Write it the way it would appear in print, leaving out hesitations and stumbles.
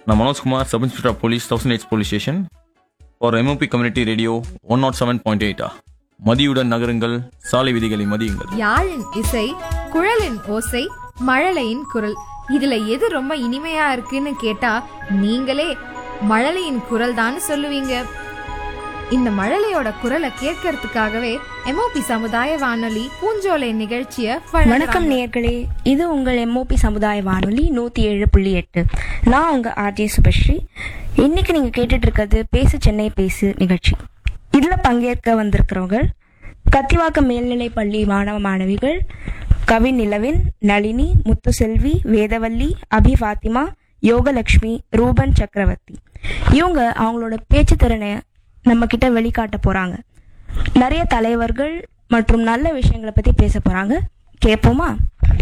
நான் Manojkumar, sub inspector of police, 1008 police station. For MOP community radio 107.8. மதியுடன் நகருங்கள், சாலை விதிகளை மதியுங்கள். யாழின் இசை, குழலின் ஓசை, மழலையின் குரல், இதுல எது ரொம்ப இனிமையா இருக்குன்னு கேட்டா நீங்களே மழலையின் குரல் தான் சொல்லுவீங்க. இந்த மழலையோட குரலை கேட்கறதுக்காகவே MOP சமுதாய வானொலி பூஞ்சோலை நிகழ்ச்சிய வணக்கம் நேயர்களே, இது உங்கள் MOP சமுதாய வானொலி 107.8. நான் உங்க RJ சுபஸ்ரீ. இன்னைக்கு நீங்க கேட்டுட்டு இருக்கிறது பேசு சென்னை பேசு நிகழ்ச்சி. இதுல பங்கேற்க வந்திருக்கிறவங்க கத்திவாக்கம் மேல்நிலை பள்ளி மாணவ மாணவிகள் கவின் நிலவின், நளினி, முத்துசெல்வி, வேதவல்லி, அபி ஃபாத்திமா, யோகலட்சுமி, ரூபன் சக்கரவர்த்தி. இவங்க அவங்களோட பேச்சு திறனை நம்ம கிட்ட வெளிக்காட்ட போறாங்க. நிறைய தலைவர்கள் மற்றும் நல்ல விஷயங்களை பத்தி பேச போறாங்க. கேட்போமா?